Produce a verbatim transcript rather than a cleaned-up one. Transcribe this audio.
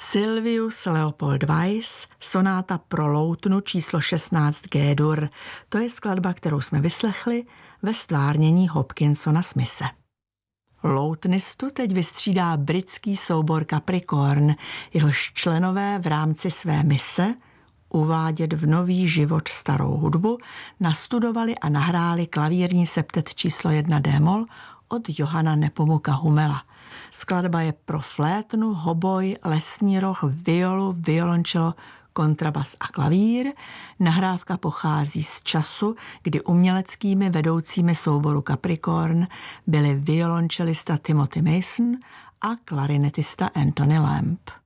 Sylvius Leopold Weiss, sonáta pro loutnu číslo šestnáct G-dur. To je skladba, kterou jsme vyslechli ve stvárnění Hopkinsona Smise. Loutnistu teď vystřídá britský soubor Capricorn, jehož členové v rámci své mise uvádět v nový život starou hudbu nastudovali a nahráli klavírní septet číslo jedna D-moll od Johanna Nepomuka Hummela. Skladba je pro flétnu, hoboj, lesní roh, violu, violončelo, kontrabas a klavír. Nahrávka pochází z času, kdy uměleckými vedoucími souboru Capricorn byli violončelista Timothy Mason a klarinetista Anthony Lamb.